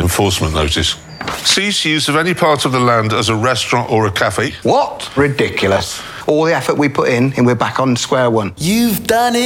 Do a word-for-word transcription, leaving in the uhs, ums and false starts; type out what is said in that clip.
enforcement notice. Cease use of any part of the land as a restaurant or a cafe. What? Ridiculous. All the effort we put in, and we're back on square one. You've done it.